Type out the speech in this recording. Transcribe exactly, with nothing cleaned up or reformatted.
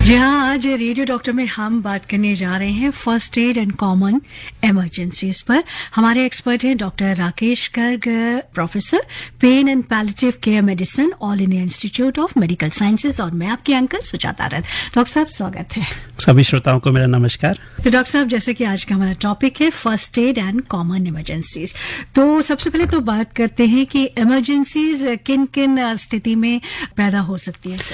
जी हाँ, आज radio doctor में हम बात करने जा रहे हैं first aid and common emergencies पर। हमारे एक्सपर्ट हैं doctor Rakesh Garg, professor pen and palliative care medicine, all India institute of medical sciences, और मैं आपकी एंकर सुजाता रथ। डॉक्टर साहब स्वागत है। सभी श्रोताओं को मेरा नमस्कार। तो डॉक्टर साहब, जैसे कि आज का हमारा टॉपिक है first aid and common emergencies, तो सबसे पहले तो बात करते हैं कि इमरजेंसीज किन किन स्थिति में पैदा हो सकती है।